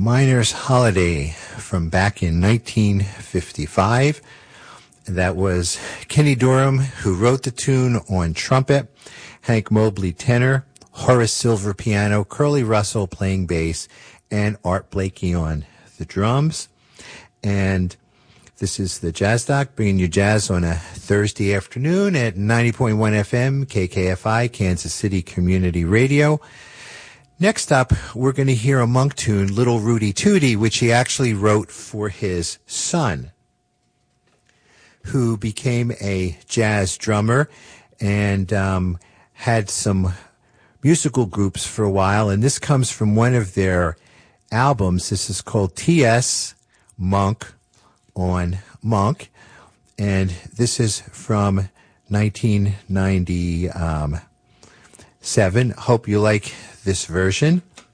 Miner's Holiday from back in 1955. That was Kenny Dorham, who wrote the tune, on trumpet, Hank Mobley tenor, Horace Silver piano, Curly Russell playing bass, and Art Blakey on the drums. And this is the Jazz Doc, bringing you jazz on a Thursday afternoon at 90.1 FM, KKFI, Kansas City Community Radio. Next up, we're going to hear a Monk tune, Little Rudy Tooty, which he actually wrote for his son, who became a jazz drummer and had some musical groups for a while. And this comes from one of their albums. This is called T.S. Monk on Monk. And this is from 1997. Hope you like this version.